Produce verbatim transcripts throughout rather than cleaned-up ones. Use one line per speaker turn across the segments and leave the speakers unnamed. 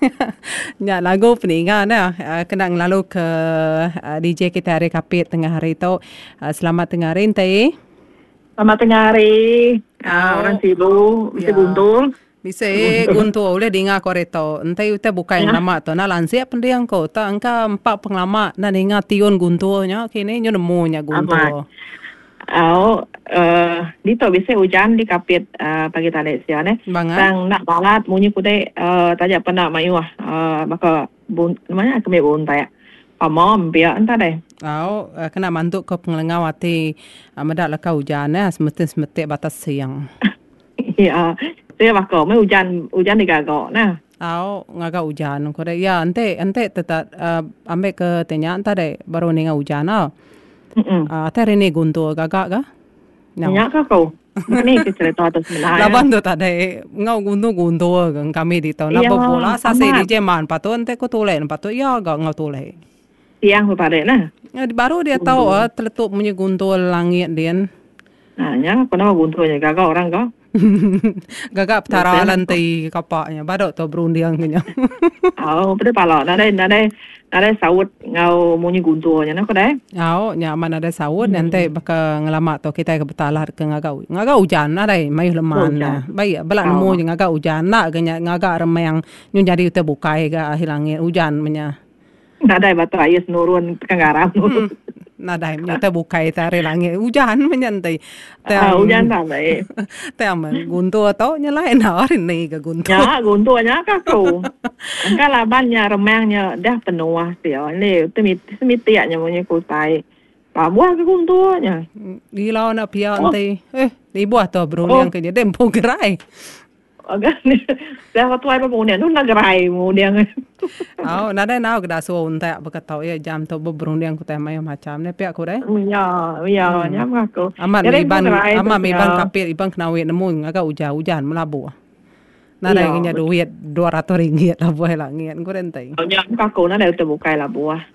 Ya, lagu peningan ya. Uh, kena ngelalu ke uh, D J kita hari kapit tengah hari itu. Uh, selamat tengah hari, Teh.
Selamat tengah hari.
Oh,
Ah, orang sibuk, bisa
ya.
guntul.
Bisa guntur boleh dengar kau itu. Entai kita buka yang
Ya.
lama tu. Nah lansia pendiang kau. Tak angka empat penglama. Nah dengar tiun gunturnya. Kini nyo nemunya
Amat.
guntur.
Oh, uh, dito bisa hujan di kapit uh, pagi tadi siang eh.
Bangat.
Sang nak balat munyi kudai uh, tajak pernah mayu ah. Uh, maka bun namanya kami buntai. Pamom biar entah deh.
Oh, uh, kena mantuk ke pengelengau hati. Uh, medak leka hujan ya. Semetik-semetik batas siang.
Ya, saya bakal mai hujan hujan di gagak nah.
Oh, ngagak hujan. Kau ya, ente ente tetap uh, ambil ke tenya ente deh baru nenga hujan ah.
Hmm.
Ah, uh, ini guntur gagak kah?
No. Ya kah kau? Ini cerita atas sebenarnya.
Laban tu tadi ngau guntur guntur kan kami di tahun. Napa bola sase di jeman patu ente ko tulen patu ya gak ngau tulen.
Siang pada nah.
Ya, baru dia tahu ah teletup punya guntur langit dia.
Nah, ya kenapa gunturnya gagak orang kau?
Gagap tara lantai kapaknya badok to berundiang kenya.
Oh, pada palak nada nada nada sawut ngau munyi gunturnya nak deh.
Oh, nyaman ada sawut nanti baka ngelamak to kita ke betalah ke ngagau. Ngagau hujan nada mai leman nah. Baik belak nemu ngagau hujan nak kenya ngagak remang nyu jadi ute bukai ga hilangnya hujan menya.
Nada batu ayus nurun kengaram.
Nada nya te bukai tare langit hujan menyantai.
Ah, hujan sampai.
Tem guntur to nya lain hari ni ke guntur.
Ya, gunturnya kah kau. Angka labannya remangnya dah penuh sih. Ini temit temitiaknya punya kutai. Pabuah ke gunturnya.
Gila nak pia nanti. Eh, dibuat to berundiang ke dia dempo gerai.
Agak ni dah tuai pa punya tu nagrai kemudian.
Oh, nada nau ke dasu unta berkata ya jam tu berundiang ku teh mai macam ne pia ku deh.
Ya, ya, nyam aku.
Amat iban amat iban kapit iban kenawi nemu agak hujan-hujan melabu. Nada ingin duit dua ratus ringgit lah buah langit ku rentai.
Nyam aku nada tu bukai lah buah.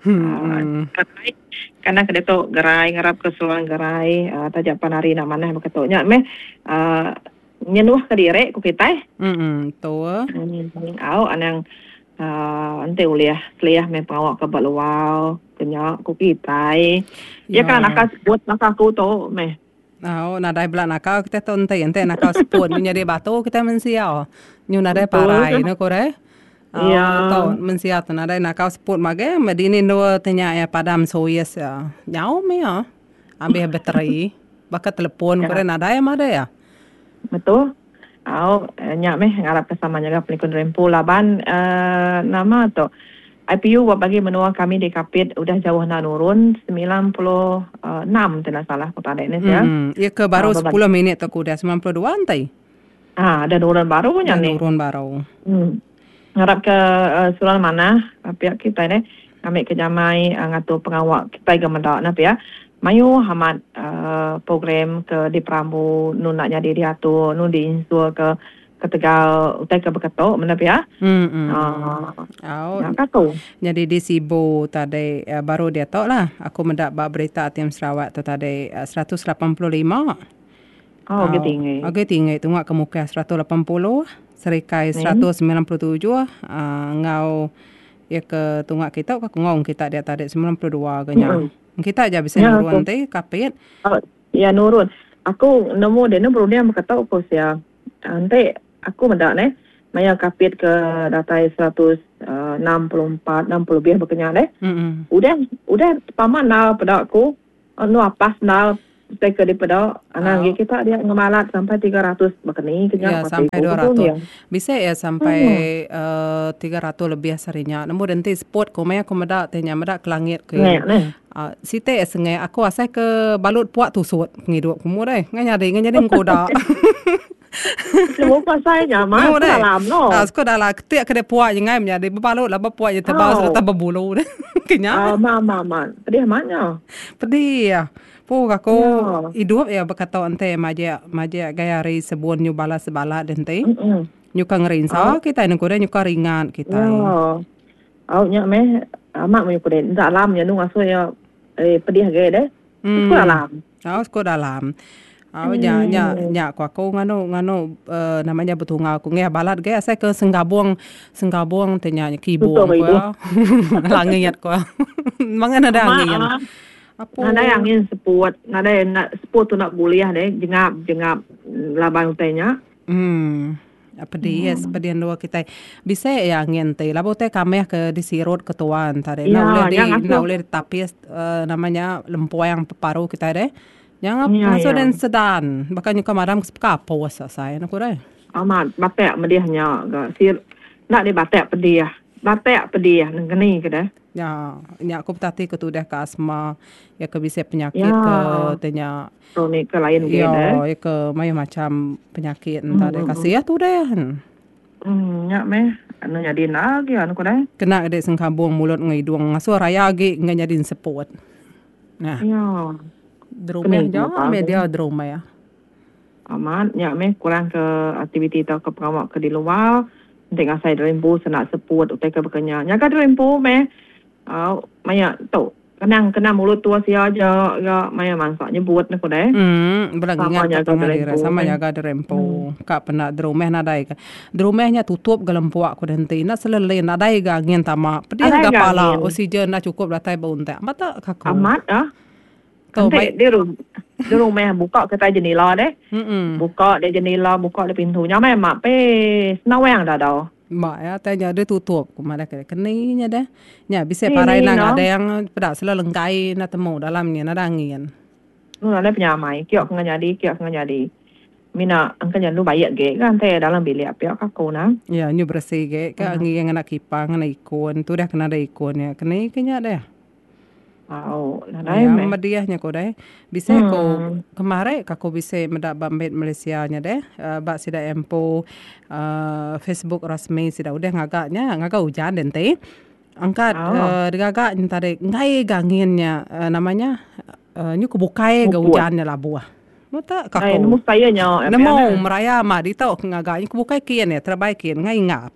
Karena kada tu gerai ngarap ke selang gerai tajak panari nak mana berkata nya meh nyenuh ke diri ku kita.
Hmm, tu.
Au anang uh, ante uliah seliah me pawak ke balwau kenya ku kita. Ya kan nak sebut nak aku tu me.
Oh, nadai belak nakau kita tu ente ente nakau sebut menjadi batu kita mensiau. Nyu nadai parai no kore.
Ya.
Tu mensiau tu nadai nakau sebut mage medini no tanya ya padam soyes ya. Nyau me ya. Ambil bateri. Bakat telepon kore nadai made ya.
Betul. Au nyak meh ngarap kesamanya ga pelikun rempu laban uh, nama tu I P U buat bagi menua kami di Kapit udah jauh nak nurun sembilan puluh enam tidak salah kota ada ini ya.
Hmm, ya ke baru uh, sepuluh minit tu kuda sembilan puluh dua antai.
Ah, ada nurun baru punya ni.
Nurun baru.
Hmm. Ngarap ke uh, Sulal mana pihak kita ni kami ke Jamai uh, ngatu pengawal kita ke mendak na pihak mayu hamat uh, program ke di Prambu nun nak jadi dia tu nun di insur ke ke Tegal utai ke Beketok mana ya.
Hmm. hmm.
Uh,
oh.
Nak kau.
Jadi di Sibu tadi uh, baru dia tahu lah. Aku mendak berita Tim Sarawak tu tadi uh, seratus lapan puluh lima.
Oh, agak tinggi.
Agak tinggi. Tengok ke muka seratus lapan puluh. Serikai seratus sembilan puluh tujuh. Uh, ngau ya ke tengok kita ke ngong kita dia tadi sembilan puluh dua kenyang. Mm-hmm. Kita aja bisa ya, nurun teh kapit.
Oh, ya nurun. Aku nemu dia ni berunding berkata apa sih ya. Nanti aku mendak ni maya kapit ke data seratus enam puluh empat enam puluh lebih berkenyang deh.
Mm-hmm.
Udah udah paman nal pada aku. Nu apa nal saya ke daripada anak oh. kita dia ngemalat sampai tiga ratus berkeni kenyang
ya, sampai dua ratus. Bisa ya sampai hmm. uh, tiga ratus lebih sarinya. Namun nanti sport ko maya ko meda tanya meda ke langit ke.
Nah,
Uh, site sengai aku asai ke balut puak tusut penghidup kamu deh. Nganya deh nganya deh koda.
Semua pasal nyaman dalam no.
Ah, sekolah dalam tiap kedai puak yang ngam jadi balut lah puak yang tebal serta berbulu deh. Kenyang.
Ah, mama, mama. Pedih mana?
Pedih ya. Po aku hidup ya berkata ante maja maja gaya ri sebun nyu bala sebala dente. Nyu kang rinsa kita ni ko nyu ringan kita.
Oh. Au nya meh amak mo ko den dalam ya nu aso ya eh pedih ge deh. Sekolah dalam.
Oh, sekolah dalam. Ah, nya nya nya ko aku ngano ngano uh, namanya betunga aku nge balat ge saya ke Senggabung Senggabung tanya kibong ko ya. Langiat ko. Mangan ada angin.
Apa? Ada angin seput, ada nak seput tu nak kuliah deh, jengap jengap laban utenya.
Hmm. Apa dia hmm. Seperti dua kita bisa ya angin teh labo teh kami ke disirut ketuan tadi. Nah boleh di nah boleh tapis uh, namanya lempoyang paru kita deh. Yang ya, masuk ya. Dan sedan. Bahkan juga madam kapal wasa saya nak kurai.
Amat batek mediahnya ke sir nak di batek pedih. Batek pedih nang keni ke dah.
Ya, nya aku tadi ke tudah ke asma ya ke bisa penyakit ya. Ke tanya
kronik ke lain
ge ya, ya ke macam penyakit entah hmm. deh kasih ya tu deh.
Hmm, nya meh anu jadi lagi anu kurai.
Kena ada Senggabung mulut ngidung ngaso raya ge nganyadin seput. Nah. Ya. Drumeh jauh media drumeh ya.
Aman, ya meh kurang ke aktiviti tau ke pengawak ke di luar. Tengah saya rempu senak seput utai ke bekenya. Nya ka rempu meh. Uh, maya tau kenang kenang mulut tua sia aja ya maya mansaknya buat nak deh.
Hmm, belang ingat ke tengah sama jaga rempu. Hmm. Ka pernah drumeh nadai ka. Drumehnya tutup gelempuk aku dente. Na selele nadai ga angin tama. Pedih ga pala oksigen na cukup datai baunte. Mata kakau.
Amat ah. Nanti di rumah, di rumah buka kita jendela deh, mm-mm. buka di jendela, buka di pintunya, memang pe senawang dah dah.
Mbak ya, tanya dia tutup, kemana ke keninya deh, ya bisa parai nang ada yang pedak selalu lengkai na temu dalamnya na angin.
Nu ada penyamai, kiok nggak jadi, kiok nggak jadi. Mina angkat jangan lu bayar ge kan teh dalam bilik api aku na.
Ya, nyu bersih ge, ke angin yang nak kipang, nak ikon, tu dah kena ada ikonnya, keni kenya deh.
Oh,
nah ya, mediahnya ko deh. Bisa hmm. ko kemarin kako bisa mendak bambet Malaysia nya deh. Uh, bak sida empo uh, Facebook rasmi sida udah ngagaknya ngagak hujan dente. Angkat oh. uh, digagak tadi ngai ganginnya uh, namanya uh, nyu kebukai ga hujannya lah buah. Mata kako.
Ai nemu saya nya.
Nemu meraya mah di tau ngagaknya kebukai kian ya terbaik kian ngai ngap.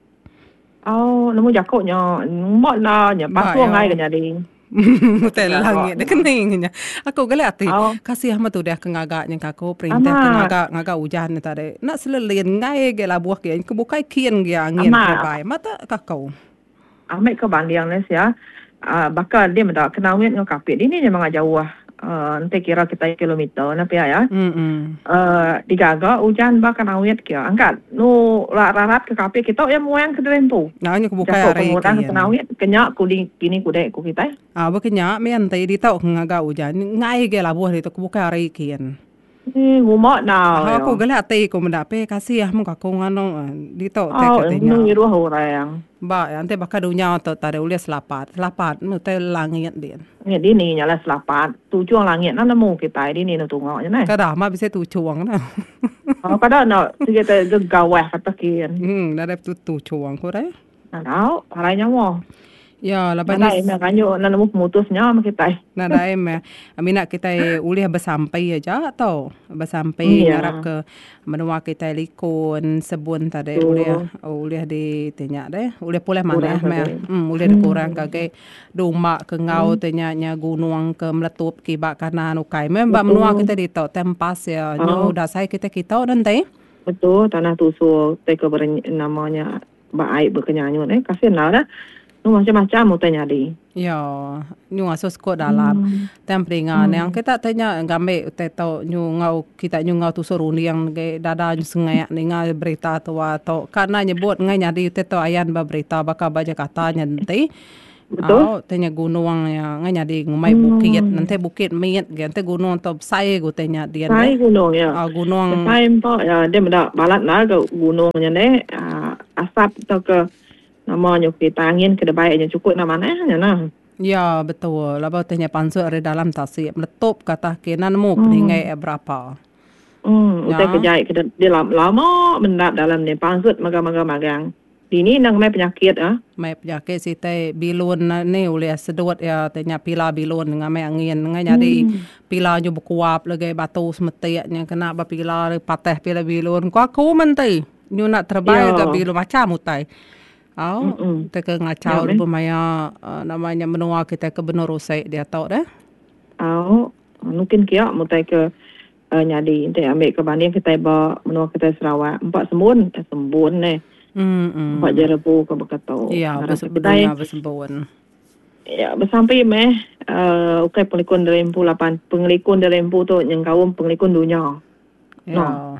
Oh, nemu jakoknya. Mot lah nya pasu ngai ga jadi.
Hotel langit dia keningnya. Aku gelati oh. Kasih Ahmad tu dia kengagaknya kako perintah kengagak ngagak hujan tadi. Nak selelin ngai ge la buah ge kebukai kian ge angin terbaik. Mata kakau.
Ahmed ke Bandiang les ya. Uh, bakal dia mendak kenawit dengan kapit ini memang jauh. Uh, nanti kira kita kilometer napi ya. Hmm. Uh, digaga hujan bakal awet kira. Angkat nu rarat ke kapit kita ya moyang ke rempu.
Nah nya kebuka hari
ke kenawit kenyak kuli kini kude ku kita.
Ah ba kenya men tai di tau ngaga hujan ngai ge labuh itu kebuka hari kian.
Eh ngumot na.
Ah aku gele ate ko mendape kasih ah mun kako ngano di tau
te katanya. Oh nu iru orang.
Ba ante bakal dunya to tare ulia selapat. Selapat mu te langit dia.
Ni di ni nyala selapat. Tu chuang langit na nemu kita di ni nu tungok nya.
Kada ma bisa tu chuang na.
Oh kada no tiga te gawah kata kian.
Hmm ada tu tu chuang ko dai.
Nah, paranya mo.
Ya, laban
ni kanyo na nemu mutusnya sama kita.
Nah, dah em. Amina kita uliah bersampai aja tau. Bersampai yeah. Ngarap ke menua kita likon sebun tadi uliah uliah di tanya deh. Uliah pulih mana meh. Hmm, uliah dikurang kage duma ke ngau tanya nya gunung ke meletup kibak kana nukai. Memang menua kita di tau tempas ya. Nyu dah saya kita kita nanti.
Betul, tanah tusuk teka namanya baik berkenyanyo eh kasihan lah dah. Nu macam-macam mau tanya di.
Ya, nyu asos ko dalam hmm. tempringan hmm. yang kita tanya gambe teto nyu ngau kita nyu ngau tu soruni yang ge dada nyu sengayak ninga berita tu atau karena nyebut ngai nyadi teto ayan ba berita baka baca katanya nanti.
Betul.
Oh, tanya gunung yang ngai nyadi ngumai hmm. bukit nanti bukit miet ge nanti gunung tu sai go tanya dia.
Sai gunung ya.
Ah gunung.
Sai po ya dia mendak balat lah ke gunungnya ne uh, asap atau ke namanya kita angin ke depan aja cukup nama nanya nah.
Ya betul. Lalu tanya pansu ada dalam tasik meletup kata kenan mu peningai hmm. berapa.
Hmm. Ya. Utai kejai ke di lama lama mendak dalam ni pansut magang-magang magang. Ini nang mai penyakit ah.
Mai penyakit si teh bilun ni oleh sedot ya tanya pila bilun dengan mai angin dengan jadi hmm. pila ju berkuap lagi batu semetiknya kena bapila patah pila bilun. Ku aku mentai. Nyu nak terbaik ya. Ke bilun macam utai. Oh, mm-mm. Kita ngacau ya, pemaya uh, namanya menua kita ke benur usai dia tahu dah.
Oh, mungkin kia mutai ke uh, nyadi ente ambil ke banding kita bawa menua kita Sarawak empat sembun eh, sembun eh
Hmm.
empat jerebu ke berkata
Ya,
harap
bersebelumnya
kita
bersembun.
ya bersampai meh uh, ukai pengelikun dari empu lapan pengelikun dari empu tu yang kawum pengelikun dunia
Ya.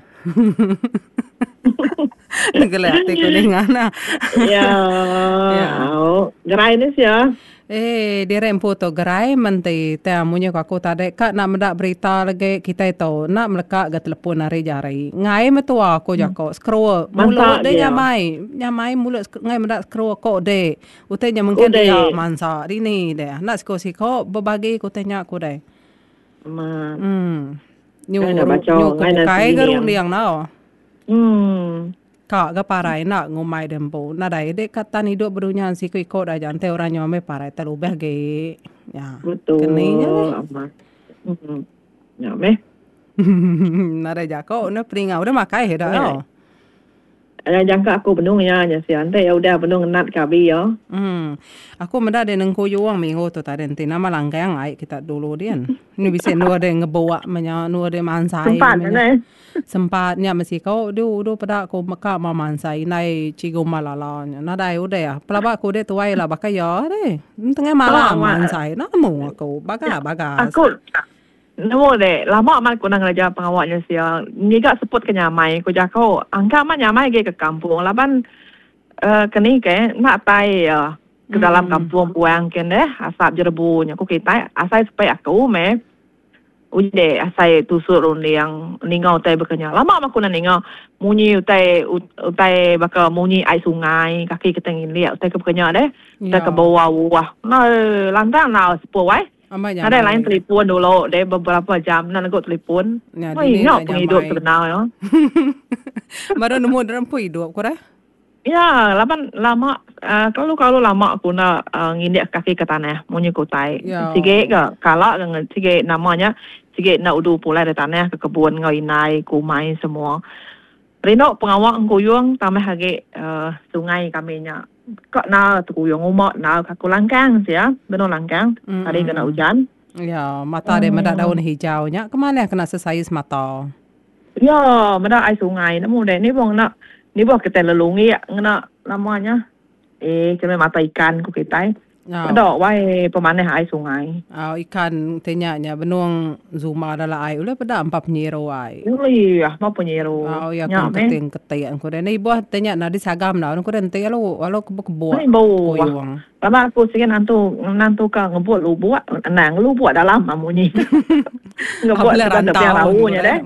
Ngelihati kuningan lah.
ya
Ya.
oh gerai ni ya.
Eh, dia rempu tu gerai menti te amunya aku tadi kak nak mendak berita lagi kita itu nak melekat ke telepon hari jari. Ngai metu aku jako scroll mulut dia nyamai, nyamai mulut ngai mendak scroll kok de. Utenya mungkin dia mansa di ni deh. Nak scroll si kok berbagi ku tanya aku deh. Hmm. Nyu nyu kai garun yang nao.
Hmm.
Kak ga parai nak ngumai dempo. Na dai dek kata ni duk berunya si ku ikut aja ante orang nyome parai terubah ge. Ya.
Betul.
Keningnya deh.
Hmm. Ya meh.
Na dai jako na pringa udah makai he dah.
Ada jangka aku benung ya nya si ante ya udah benung nat kabi ya.
Hmm. Aku menda de nang kuyu wang minggu tu tadi enti nama langkang ai kita dulu dian. Ni bisa nu ada ngebawa menya nu ada mansai.
Sempat ne.
Sempatnya mesti kau du du pada aku maka mamansai nai cigo malala. Na dai udah ya. Pelaba aku de tuai lah baka ya de. Tengah malam mansai namu aku baga baga.
Aku Namo de lama amat ku nang raja pengawaknya sia. Ni gak seput ke nyamai ku jako. Angka man nyamai ge ke kampung. Laban uh, keni ke nak tai ya ke dalam kampung puang ken deh asap jerebunya ku kita asai supaya aku me. Ude asai tusuk runde yang ningau tai bekenya. Lama mak ku nang ningau munyi utai utai baka munyi ai sungai kaki ketengin liat utai ke bekenya deh. Utai ke bawah wah. Nah lantang na sepuh wai. Ada lain telepon dulu, dia beberapa jam nak nak telepon. Oh, ingat penghidup terkenal ya.
Baru nemu dalam penghidup kau dah?
Ya, lapan lama. Uh, kalau kalau lama aku nak uh, ngindik kaki ke tanah, munyi kutai. Sige ke, kalau dengan sige namanya, sige nak udu pulai dari tanah ke kebun ngau inai, kumai semua. Rino pengawak ngkuyung tambah lagi uh, sungai kaminya. Kak na tukuyung umak na kaku langkang sia, benar langkang. Mm-hmm. Hari kena hujan.
Ya, mata dia mendak daun hijaunya. Kemana kena sesaiz mata?
Ya, mendak air sungai. Namun deh ni bang nak ni bang kita lelungi ya, ngena namanya. Eh, cuma mata ikan ku kita. Ya. Ada wai pemanah air sungai.
Oh, ikan tenyanya benuang zuma adalah air. Ulah pada empat penyero air.
Oh iya, empat penyero.
Oh ya, kan keting ketian ku deh. Ni buah tenya na di sagam na. Ku deh tenya lo, lo kebuat.
Ni bau. Lama aku sikit nantu nantu ka ngebuat lu buat, nang lu buat dalam amunyi. Ngebuat dekat tepi launya deh.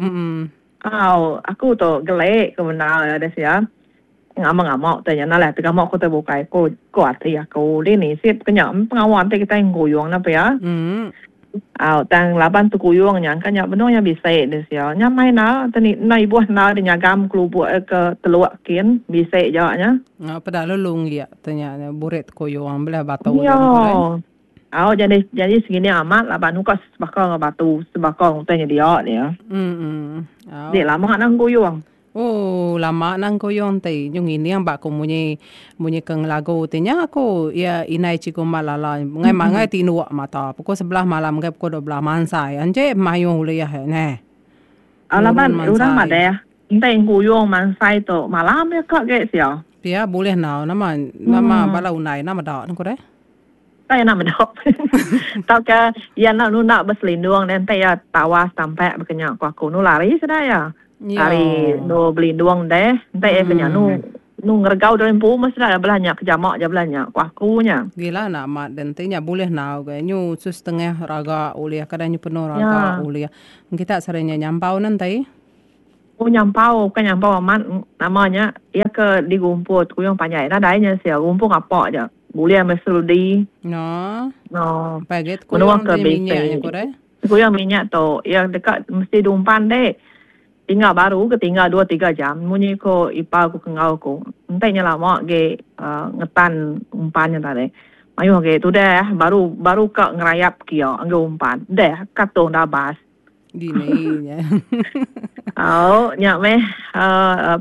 Oh, aku tu gelek kebenar ada sia. Ngama-ngama tanya nalah tegama aku terbuka ko ko arti aku ini sip kenyam pengawan te kita nguyung napa ya. Hmm. Ah, tang laban tu kuyung yang kan ya benar yang bisa des ya. Nyamai na tani nai buah na de nyagam klubu ke teluak kin bisa jawanya.
Ah, pada lulung ya tanya buret kuyung belah batu
dan ko. Ah, jadi jadi segini amat laban nu ka sebakang batu sebakang tanya dia dia. Hmm. Hmm. Dia lama nang kuyung.
Oh, lama nang koyon te yung ini yang bak ko munyi munyi keng lago tenya aku ya inai ciku malala ngai mangai tinu mata pukul sebelah malam ngai pukul dua belas mansai anje mayung uliyah ne
alaman orang ada ya entai nguyong mansai to malam ya kak ge sia
pia boleh nau nama nama bala unai nama da ko deh
tai nama da tau ka ya nak nu nak berselindung dan tai ya tawas sampai berkenyak ku aku nu lari sudah ya. Hari no beli doang deh, entah eh kenya nu nu ngergau dalam pu mesti ada belanja kejamak je belanja kuakunya.
Gila nak mat dan tanya boleh nau ke nyu sus tengah raga ulia kadang nyu penuh raga ulia. Kita seringnya nyampau nanti.
Oh nyampau kan nyampau amat namanya ia ke digumput kuyung panjai nah dainya sia gumpung apa aja. Boleh meseludi.
No.
No.
Paget kuyung ke minyak ko deh.
Kuyung minyak tu yang dekat mesti dumpan deh. Tinggal baru ke tinggal dua tiga jam. Munyi ko ipa ko kengau ko. Entahnya lama ge uh, ngetan umpannya tadi. Mayu ge tu deh baru baru ke ngerayap kia angge umpan. Deh katong dah bas.
Gini ya.
Oh, nyak meh uh,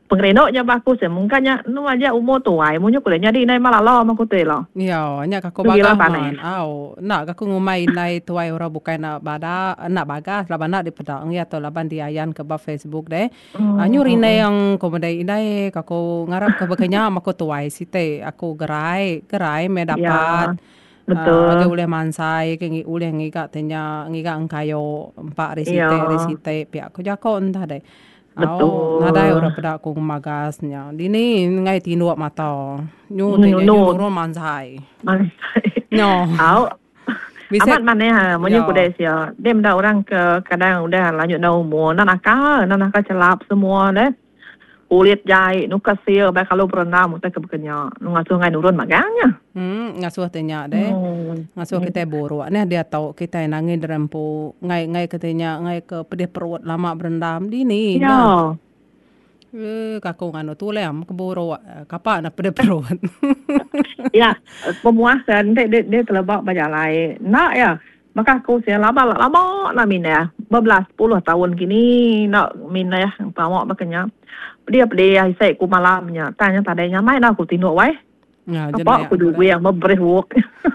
Pengrenoknya baku se mungkanya nu aja umur tua imunya kuda nyadi nai malalo maku teh lo.
Yo, nya kako
Gila
bagas
tanah.
man. Au, nak kako ngumai nai tuai ora bukai nak bada, nak bagas laban nak di pedang ya atau laban di ayan ke ba Facebook deh.
Hmm.
Anyu rine yang komodai inai kako ngarap ke bekanya mako tuai site aku gerai, gerai me dapat.
Betul.
Agak uleh mansai ke ngi uleh ngiga tenya ngiga engkayo empat resite resite pihak ko jako entah deh.
Betul.
Oh, nadai ora pada aku magasnya. Dini ngai tinuak mata. Nyu tenya nyu nurun mansai.
Mansai.
No.
Au.
Bisa.
Amat mana ha, munyo kuda sia. Dia menda orang ke kadang udah lanjut dah umur, nanaka, nanaka celap semua deh. Kulit jahit, nu kasih, baik kalau berenang, kita kebekenya, nu ngasuh ngai nurun maganya.
Hmm, ngasuh tanya deh, hmm. ngasuh kita buru. Nih dia tahu kita nangin derempu, ngai ngai katanya ngai ke pedih perut lama berendam di ni.
Ya.
Eh, kaku nganu tu lem keburu, kapan nak pedih perut.
Ya, pemuasan dia dia, dia terlebak banyak lain. Nak ya. Maka aku saya lama lama nak mina, berbelas puluh tahun kini nak mina ya, pamok makanya. Dia dia saya ku malamnya, tanya tadanya mai nak aku tinduk wai.
Ya,
apa aku juga yang memberes work.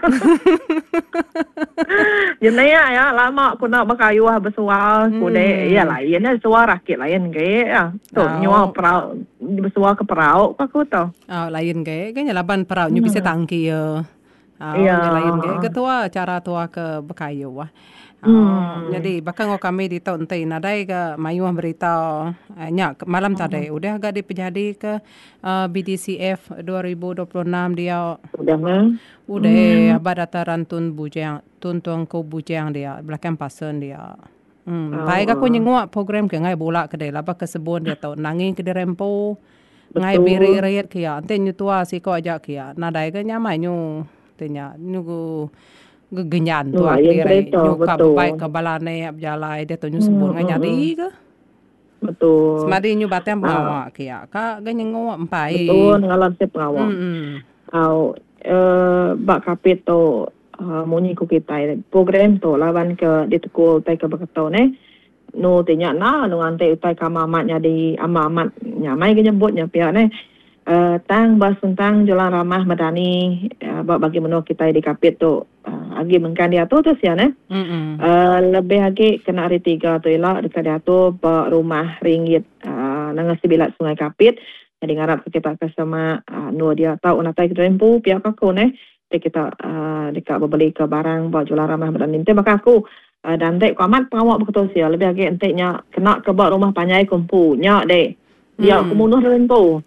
Jenaya ya, lama aku nak berkayu ah bersuara, aku deh, ya lainnya suara rakit lain ke ya. Tu nyawa perau bersuara ke perau, aku tahu.
Oh, lain ke, kayaknya laban perau nyu bisa tangki ya. Oh,
ya.
Lain ke, ketua cara tua ke berkayu wah. Oh, hmm. Jadi bahkan ngok kami di tahun ini nadai ke mayuah berita eh, nyak malam tadi hmm. udah agak dipejadi ke uh, B D C F dua ribu dua puluh enam dia
udah mah
udah hmm. abad dataran tun bujang tun tuang ko bujang dia belakang pasen dia hmm. oh. Baik aku nyengok program ke ngai bola ke dia laba ke sebun dia tahu nangin ke rempo ngai biri riat ke ya ante nyutua si ko ajak ke ya nadai ke nyamai nyu tenya nyu gegenyan tu akhirnya nyuka baik ke balane berjalai dia tu nyu sebut ngai jadi ke
betul
semadi nyu batem pengawak ke ya ka ganyen ngawak empai
betul ngalan se pengawak au eh bak kapit tu muni ku kita program tu lawan ke di tekul tai ke beketo ne no tenya na no ante utai ka mamatnya di amamat nyamai ke nyebutnya pihak ne Uh, tang bahas tentang Jalan Ramah Madani uh, bagaimana kita di kapit tu uh, agi mengkan dia tu tu sian eh mm-hmm. uh, lebih lagi kena hari tiga tu ialah dekat dia tu ba rumah ringgit uh, nang sebilat Sungai Kapit jadi ngarap kita ke sama uh, nu dia tahu natai kita rempu pihak aku ne kita uh, dekat berbeli ke barang ba Jalan Ramah Madani te maka aku uh, dan tek amat pengawak betul sia lebih lagi enteknya kena ke ba rumah panyai kumpu nyak dek. Ya, aku munuh rentu.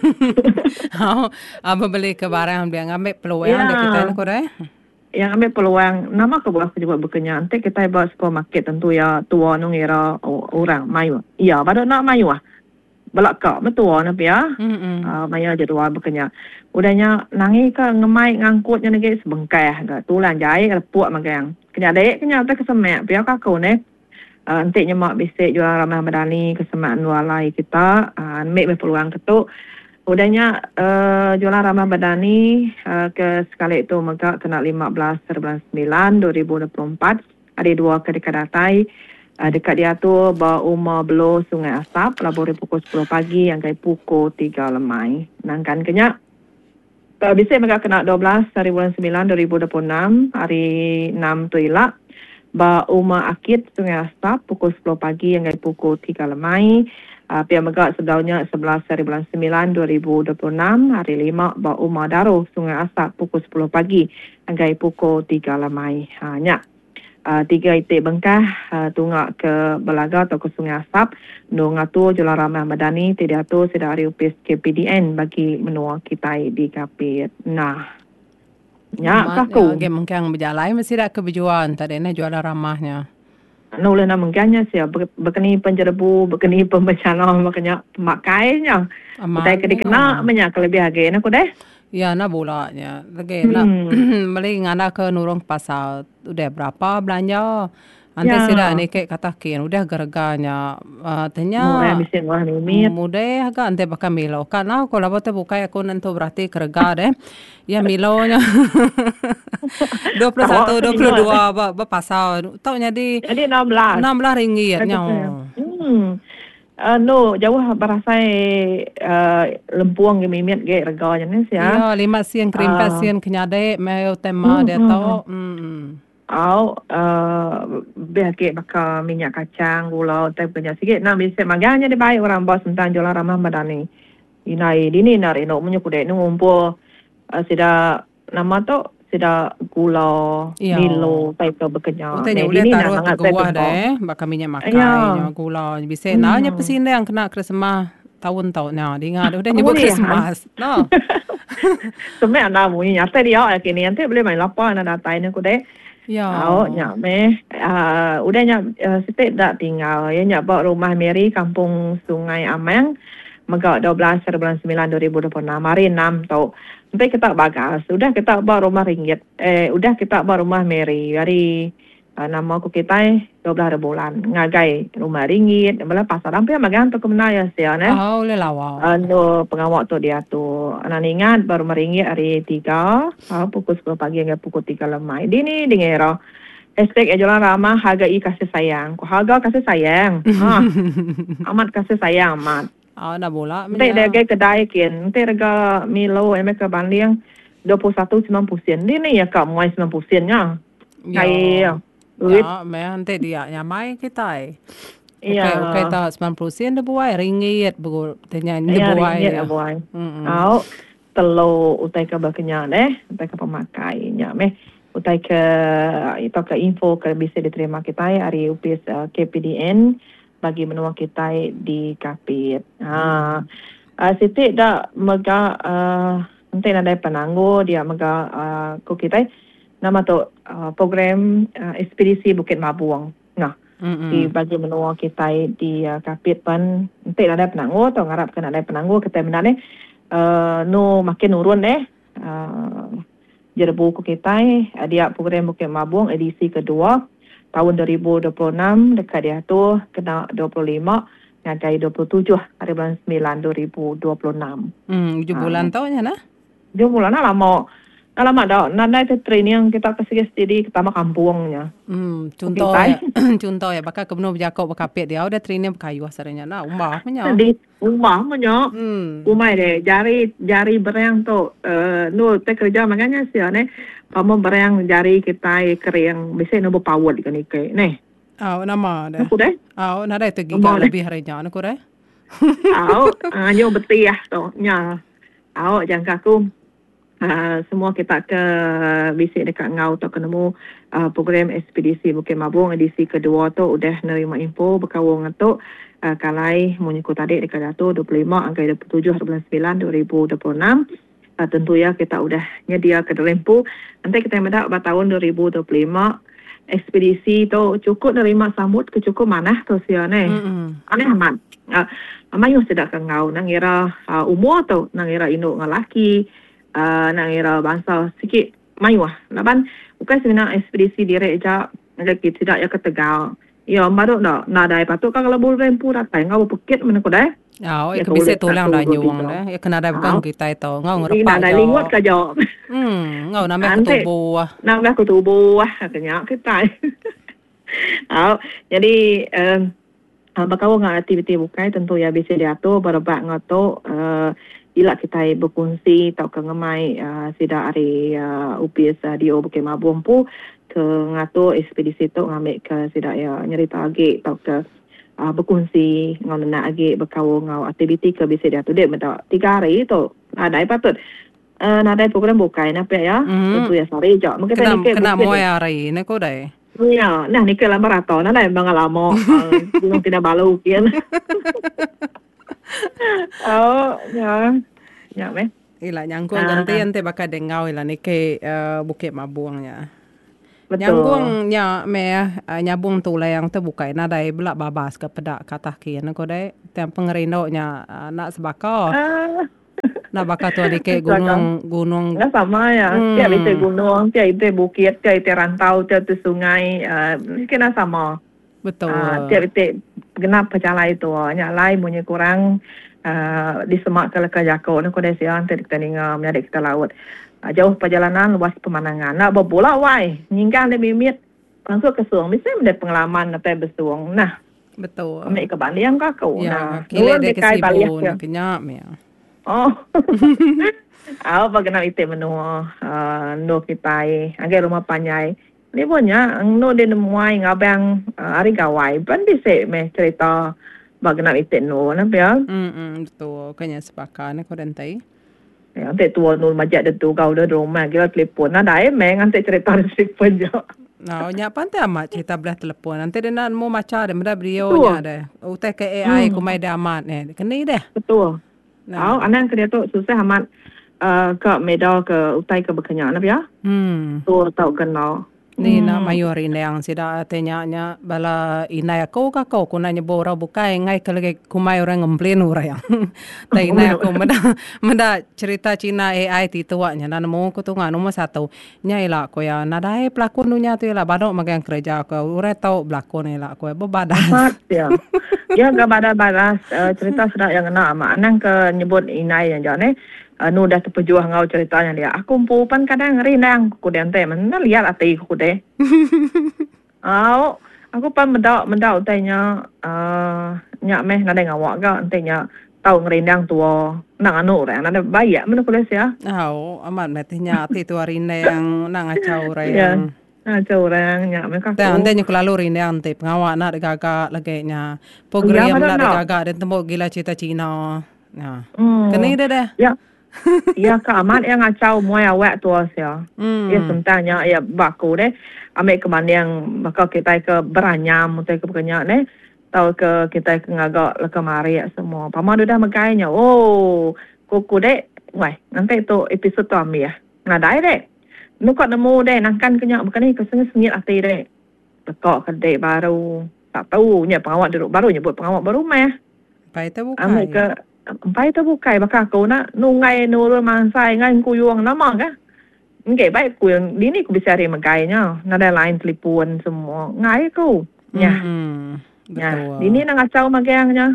Oh, apa beli ke barang dia ngambil peluang ya. Dia kita ni korang?
Yang ambil peluang, nama ke buat aku juga berkenya. Nanti kita buat supermarket tentu ya tua nungira orang mayu. Ya, baru nak mayu ah. Belak kak, betul nabi ya. Uh, mayu aja tua berkenya. Udahnya nangi ke ngemai ngangkutnya lagi sebengkai. Tulan jahit, lepuk makan. Kenya dek, kenya tak kesemak. Biar kakau ni. Uh, Nanti nyemak bisik Jalan Ramah Madani kesemaan walai kita uh, ambil berpeluang ketuk udahnya uh, Jalan Ramah Madani uh, ke sekali itu maka kena lima belas bulan sembilan dua ribu dua puluh empat ada dua ke dekat datai uh, dekat dia tu bawa Umar Below Sungai Asap labori pukul sepuluh pagi yang kai pukul tiga lemai nangkan kenyak uh, bisik maka kena dua belas hari bulan sembilan dua ribu dua puluh enam hari enam tu ilak ba Umar Akid Sungai Asap pukul sepuluh pagi yang pukul tiga lemai. Uh, pihak megak sebelumnya sebelas hari bulan sembilan dua ribu dua puluh enam hari lima ba Umar Daro Sungai Asap pukul sepuluh pagi yang pukul tiga lemai. Hanya uh, tiga itik bengkah uh, tunggak ke Belaga atau ke Sungai Asap nu ngatu Jalan Ramah Madani tidak tu sedang hari upis K P D N bagi menua kita di kapit. Nah ya, kaku.
Ya, mungkin berjalan mesti dah kebejuan tadi ni Jalan Ramahnya.
Nulah nama mungkinnya sih, berkeni penjerebu, berkeni pembencana, makanya pemakainya. Kita kena banyak lebih lagi, nak deh.
Ya, nak bolanya. Lagi nak beli ngana ke nurung pasal, udah berapa belanja? Ante ya. Sida ni kayak katakin udah gerganya uh, tanya mudah agak ante bakal milo karena kalau bote buka aku nanti berarti kerja deh ya milonya dua puluh satu dua puluh dua ba ba pasal tau jadi
jadi enam belas
enam belas ringgit nya
hmm. Uh, no, jauh berasai uh, lempuang ke mimit ke reganya ni sia.
Ya, lima sen krim
Uh,
pasien kenyade mayo tema
hmm,
dia
hmm.
to. Hmm.
Au uh, biar bakal minyak kacang, gula, teh banyak sikit. Nah, bisa maganya dia baik orang bos tentang jualan ramah badani. Inai dini nari no punya kuda ni ngumpul uh, sida nama tu sida gula,
Ya.
Milo, teh ke bekerja.
Utanya
Nah,
udah
dini
taruh
nak
ke gua deh, bakal minyak makai,
Ya.
nyawa gula. Bisa
Hmm.
nah nya pesin deh yang kena Krismas tahun-tahun nah, dia ngah udah
Oh,
nyebut
boleh ya?
Krismas. No.
Semua anak mu nyata dia awak kini nanti boleh main lapar nak datai ni kuda.
Ya.
Oh, nyak meh. Uh, udah nyak uh, setiap dah tinggal ya nyak bawa rumah Mary Kampung Sungai Amang. Megak dua belas bulan sembilan dua ribu dua puluh enam hari enam tau. Nanti kita bagas. Udah kita bawa rumah ringgit. Eh, udah kita bawa rumah Mary hari uh, nama aku kita dua belas bulan. Ngagai rumah ringgit. Malah pasar hampir magan tu kemana ya sia ne.
Oh, le lawa.
Anu pengawak tu dia tu. Anak ingat baru meringgit hari tiga. Uh, pukul sepuluh pagi hingga pukul tiga lemai. Di ni dengar. Hashtag Ejolan Ramah harga i kasih sayang. Kau harga kasih sayang. Ha. Amat kasih sayang amat.
Oh, dah bola.
Nanti harga kedai kian. Nanti harga Milo, emek ke banding dua puluh satu sembilan puluh sen. Di ni ya kak muai sembilan puluh sen nya.
Ya. Ya, meh nanti dia nyamai kita.
Iya.
Okay, kita sembilan puluh sen dah buai ringgit buku tanya ni
buai.
buai.
Ringgit buai. Au telo utai ke baknya deh, utai ke pemakainya meh. Utai ke itu ke info ke bisa diterima kita hari U P S uh, K P D N bagi menua kita di Kapit. Ha. Uh, Siti dah mega uh, nanti ada penanggu dia mega uh, ku kita nama tu uh, program uh, ekspedisi Bukit Mabuang. Nah, mm-hmm. di bagi menua kita di uh, Kapit pun nanti ada penanggu atau ngarap kena ada penanggu kita menane uh, no makin nurun eh. Uh, jadi buku kita dia program Bukit Mabuang edisi kedua tahun dua ribu dua puluh enam dekat dia tu kena dua puluh lima ngagai dua puluh tujuh hari bulan sembilan dua ribu dua puluh enam.
Hmm, tujuh bulan tau nya nah.
tujuh bulan lah lama. Nah, lama dah. Nada itu training kita kasih jadi ketama kampungnya.
Hmm, contoh ya. Contoh ya bakal kebeno berjakau berkapit dia udah training berkayu asarnya nah umbah punya.
Di rumah punya.
Hmm.
Rumah deh jari jari berang tu uh, nu te kerja makanya sih ne. Kamu berang jari kita kering bisa nu berpower di kanike. Neh.
Oh, nama dah.
Aku deh.
Oh, nada itu giga lebih harinya aku deh.
Oh, anyo beti ya tu nya. Oh, jangan kaku. Uh, semua kita ke bisik dekat ngau tu kenemu uh, program ekspedisi Bukit Mabuang edisi kedua tu udah nerima info berkawang tu uh, kalai menyekut tadi dekat tu dua puluh lima angka dua puluh tujuh bulan sembilan dua ribu dua puluh enam. Uh, tentu ya kita udah nyedia ke lempu. Nanti kita mendak pada tahun dua ribu dua puluh lima ekspedisi tu cukup nerima sambut ke cukup mana tu siane. Mm-hmm. Aneh amat. Uh, Amayu sedak ke ngau nangira uh, umur tu nangira induk ngalaki. Uh, nak kira bangsa sikit mayu lah. Laban, bukan sebenarnya ekspedisi direct je, lagi tidak ya ke Tegal. Ya, baru dah, nak dah patut kan kalau boleh rempu datang, ngau pekit mana kau dah?
Oh, ya, bisa tulang dah nyuang dah. Ya, kena ada bukan kita itu. Ngau ngerepak
je. Nak lingot ke jawab.
Hmm, ngau namanya ketubuh.
Namanya ketubuh lah, katanya kita. Oh, jadi, um, bakal ngau aktiviti bukai, tentu ya bisa diatur, berbak ngau uh, ila kita berfungsi atau ke ngemai uh, sida hari uh, U P S uh, Dio Bukit Mabuang pu ke ngatur ekspedisi tu ngambil ke sida ya nyerita agi atau ke uh, berfungsi ngau nak agi berkau ngau aktiviti ke bisa dia tu dek mendak tiga hari tu ada patut uh, ada program bukai napa ya mm-hmm. Tentu ya sore je mungkin
kena kena moy hari ni ko dai
ya nah ni ke lambat atau nah dah lama belum tidak balu kian. Oh, ya. Ya, meh.
Ila nyangkung ganti ante bakal dengau ila ni ke uh, Bukit Mabuangnya.
Betul.
Nyangkungnya me uh, nyabung tu lah yang terbuka na dai belak babas ke pedak katah kian ko dai tem pengerindoknya uh, nak sebakar. Uh. Nak bakal tu di ke gunung gunung.
Nah, sama ya. Hmm. Tiap itu gunung, tiap itu bukit, tiap itu rantau, tiap itu sungai, uh, kena sama.
Betul.
Uh, tiap itu genap perjalanan itu, nyalai punya kurang uh, di semak ke lekar Jako, ni kau sia nanti kita ninga menyadik kita laut. Uh, jauh perjalanan, luas pemandangan. Nak berbola wai, nyinggang dia mimit, langsung ke suang. Mesti ada pengalaman apa bersuang. Nah,
Betul.
Ambil ke baliang ke aku.
Ya,
Nah,
kile
nurun
dia
dekai baliak
kesibu
ya.
nak kenyap ya.
Oh. Aku pernah itu menu uh, no kita agak rumah panjai. Ni punya no dia nemuai ngabang uh, hari gawai. Ban bisa meh cerita bagaimana itu no nampak ya.
Hmm, hmm, betul. Kanya sepakat ni kau rentai.
Ya, nanti tua no majak dia tu kau dah rumah kita telefon. Nah, dah meh nanti cerita telefon je.
Nah, nyak pantai amat cerita belah telefon. Nanti dia nak mau macam dia, benda beliau nya deh. Utai ke A I
Hmm.
ku mai dah amat ni. Kena deh.
Betul.
Nah.
Tahu anak kerja tu susah amat uh, ke medal ke utai ke berkenyak nampak ya.
Hmm.
Tu tahu kenal.
Ni na mayori na yang sida tenya nya bala inay ako ka ko kuna nya bora bukai ngai kalage kumay orang ngomplain ura yang. Ta inay ako mada mada cerita Cina A I ti tua nya na mo ko tunga no satu nya ila ko ya nadai pelakon nya tu ila bado magang kerja ko ura tau pelakon ila ko bebadas.
Ya. Dia enggak badas-badas uh, cerita sudah yang kena ama anang ke nyebut inay yang jane uh, nu dah terpejuah ngau ceritanya dia. Aku pupan kadang rinang ku dente mana lihat ati ku deh. Au, aku pan mendak mendak tanya uh, nyak meh nade ngawak ga tanya tau ngerindang tua nang anu re nade bayak mana kules ya.
Au amat metnya ati tu arine yang nang acau ra
Ya.
yang.
Ah, orang nyak meh ka.
Ta ande nyo kelalu rine ante pengawak nak degaga lagi nya program nak degaga dan tembok gila cita Cina. Nah. Kena ide dah.
Ya. Ya ka amat yang ngacau muai awak tua sia.
Hmm.
Ya sementara ya baku deh. Ambil ke mana yang bakal kita ke beranyam untuk ke berkenyak deh. Tahu ke kita ke ngagak le kemari semua. Paman dah megainya. Oh, kuku deh. Wah, nanti tu episod tu ambil ya. Ngadai deh. Nukak nemu deh, nangkan kenyak bukan ni kesengit-sengit hati deh. Tekak kedai baru. Tak tahu, nya pengawak duduk baru, nyebut pengawak baru meh.
Pai tu bukan.
Ambil ke, pai tu bukan. Bakal aku nak, nungai nurul mansai, ngai kuyuang nama kan. Nggak baik ku yang, ini ku bisa cari megainya. Nada lain telefon semua. Ngai ku. Ya.
Hmm,
ya. Ini nak ngacau megangnya.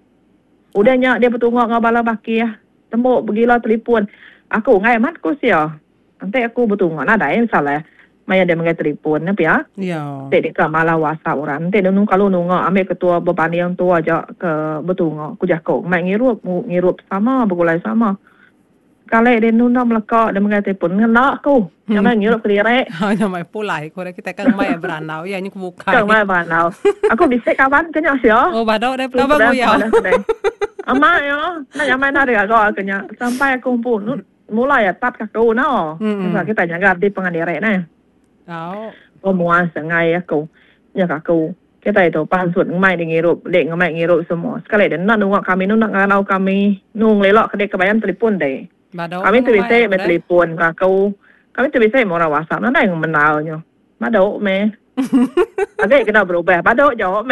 Udahnya dia bertunggu ngabala baki ya. Tembok bergila telefon. Aku ngai mat ku sia. Nanti aku bertunggu nada yang salah. Maya dia mengai telefon apa ya?
Ya.
Tidak ke malah WhatsApp orang. Nanti dia nung kalau nunggu ambil ketua beban yang tua aja ke bertunggu. Ku jago. Mai ngirup, ngirup sama, bergulai sama. Kalau dia nuna melekak dia mengai telefon ngenak aku. Yang mai ngirup ke direk.
Yang mai pulai ko kita kan mai beranau ya ni ku buka.
Kan mai beranau. Aku bisa kawan kenya sia.
Oh badau deh kawan ku ya.
Ama ya, nak yang mai nak dia kau kenya sampai aku pun mulai ya tat kakau no. Sebab kita jaga di pengandirek nah.
Oh.
Ko muas sengai aku. Ya kakau. Kita itu pansut mai di ngirup, dek ngamai ngirup semua. Sekali dia nak nunggu kami nung nak nganau kami nung lelok kedek kebayang telefon deh.
Badau.
Kami tu bisa me telefon kakau. Kami tu bisa mau WhatsApp nanda yang menaunya. Badau me. Agak kita berubah. Badau jawab me.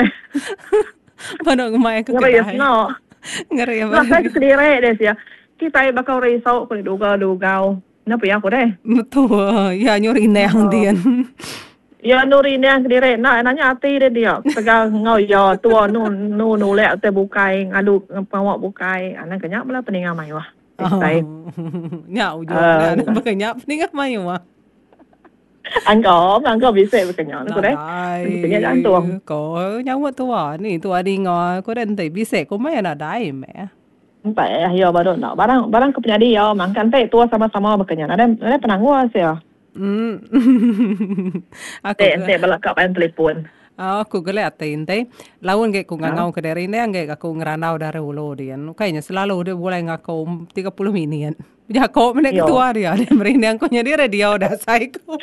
Badau ngamai ke
kedai. Ngeri no.
Ngeri
apa? Nah, saya kediri deh sih. Kita bakal risau kalau duga-duga. Napa ya aku deh?
Betul. Ya nyuri neang dia.
Ya nuri neang kediri. Nah, nanya hati deh dia. Tegal ngau ya tua nu nu nu lek te bukai ngadu pawak bukai. Anak kenyak malah peningan mai wah.
Saya. Nya ujung anak kenyak peningan mai wah.
Anh có, anh có bisa berkenyak aku deh. Berkenyak jantung.
Ko nyawa tua ni tua di ngoi ko den te bisa ko mai na dai me.
Pak, ya baru nak. Barang barang ke penyadi ya, makan teh tua sama-sama berkenyak. Ada ada penangguh sih ya.
Hmm.
Aku teh teh balak kau main telefon.
Oh, aku gele atin teh. Lawan ke ku ngangau ke dari ini angge aku ngeranau dari ulo dia. Kayaknya selalu dia boleh ngakau tiga puluh minian. Ya kok menek ketua dia. Dia merindang ko nya dia radio dah sai ko.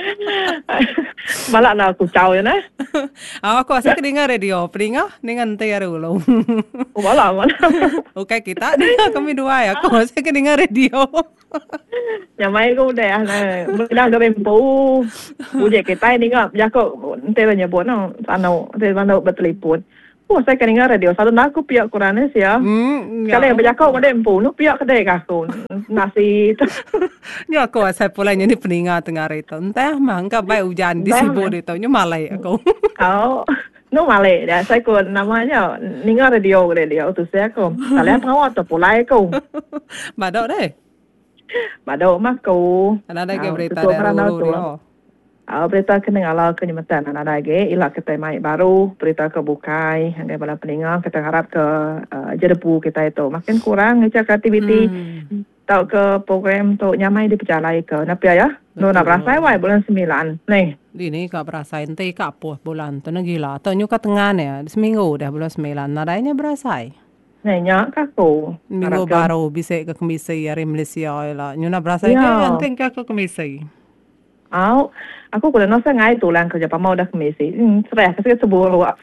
Malah nak aku caw ya nah.
Ah, aku asa kedengar radio. Peringa dengan teh dari ulo.
Oh, malah malah.
Oke, kita dengar kami dua ya. Aku asa kedengar radio.
Nhà máy cũng đẹp này, mới đang cái bên bố bố dạy cái tay đi ngập, giá cậu tên là nhà bố nào, anh nào tên anh nào bật lì bún, bố saya kan ingat radio satu nak kopi aku rana sih ya, kalau yang berjaga kau ada empu, nu piak kedai aku nasi.
Ya aku saya pula ni peningat tengah itu, entah mangka baik hujan di sibuk itu, nyu malai aku.
Kau nu malai, dah saya kau namanya ningat radio radio tu saya kau, kalian pengawat tu pulai kau.
Badok deh.
Badok mak kau.
Ada ke berita dari dulu dia.
Uh, berita kena ngala kenyamatan anak lagi, ilah kita mai baru, berita kebukai, hanggai bala peningang, kita harap ke uh, jerebu kita itu. Makin kurang, ngecek aktiviti, hmm. tau ke program tu nyamai di pejalai ke. Napa ya? No nak berasai wai bulan sembilan. Nih.
Ini kak berasai, ente kak apa bulan tu, gila. Tu nyuka tengah ni, seminggu dah bulan sembilan. Nadainya berasai.
Nih, nyak kaku.
Minggu baru bisa ke Kemisi, hari Malaysia lah. Nyuna berasai ke, ente ke Kemisi.
Au, aku kuda nasa ngai tulang kerja pamau dah Kemisi. Hmm, serah kasi sebuah luak.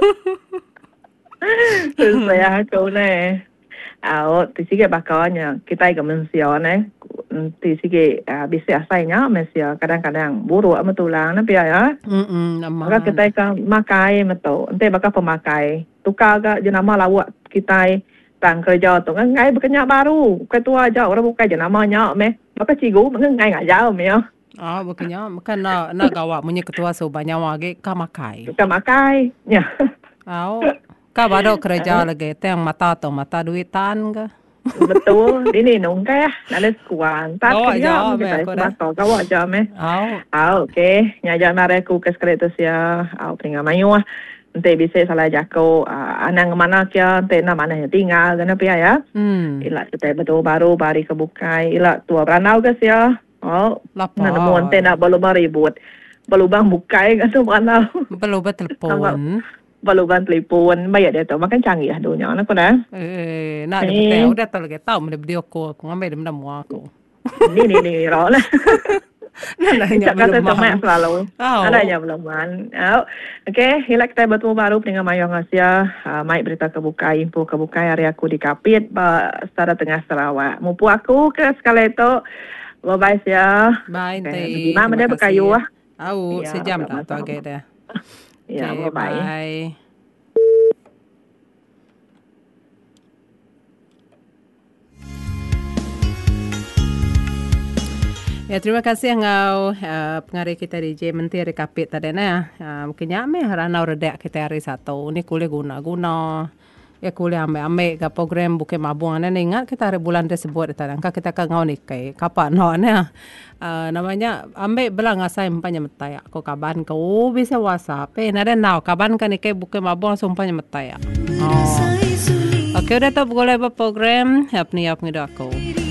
Saya aku ni. Au, di sige bakalnya kita ke Malaysia ni. Di sige bisa asainya Malaysia kadang-kadang buruk ama tulang na ya.
Mm.
Maka kita ke makai meto. Ente bakal pemakai. Tukar ke jenama lawak kita tang kerja tu ngai berkenyak baru. Ketua aja orang bukan jenama nyak meh. Maka cigu ngai ngai jauh meh.
Ah, bukannya bukan nak nak gawak punya ketua sebanyak wage kamakai.
Kamakai, ya.
Au, kau baru kerja lagi, teng mata tu mata duitan ke?
Betul, ini nungkai ya, ada sekuan. Tak kerja, kita masuk gawak jam eh.
Au,
au, okay. Nyajar nareku ke sekali tu sia, au tinggal mayu ah. Nanti bisa salah jako, anang mana kia, nanti nama mana tinggal, kenapa ya?
Hmm.
Ilah kita betul baru, bari kebukai, ilah tua beranau ke sia. Oh,
lapar.
Nak namun nak balubang ribut. Balubang bukai kan tu mana?
Balubang telefon.
Balubang telefon. Bayar dia tu makan canggih lah dunia nak dah.
Eh, nak dia betul dah tahu lagi tahu mana video call aku ngambil dia muak aku.
Ni ni ni roh lah.
Nadanya
belum man. Selalu.
Oh.
Nadanya belum man. Oh. Okay, hilak kita bertemu baru dengan Mayong Asia. Uh, Mai berita kebukai, info kebukai hari aku di Kapit, secara tengah Sarawak. Mupu aku ke sekali itu. Bye-bye ya.
Bye,
Nanti. Mana dia berkayu lah.
Au, ya, sejam dah tu agak dah.
Ya, okay, bye-bye.
Bye. Ya, terima kasih ngau uh, pengarih kita D J Menteri Kapit tadi na. Uh, mungkin nyame harana redak kita hari satu. Ini kuliah guna-guna. Ya kuliah ambil-ambil ke program bukan mabung. Ane ingat kita hari bulan tersebut tadi. Angka kita kan ngau ni kai kapan no ne. Uh, namanya ambil belang asai empanya metaya. Ko kaban ko bisa WhatsApp. Eh nada now kaban kan ni kai bukan mabung sumpanya metaya. Oh. Okey udah tu boleh buat program. Hap ni hap ngidak ko.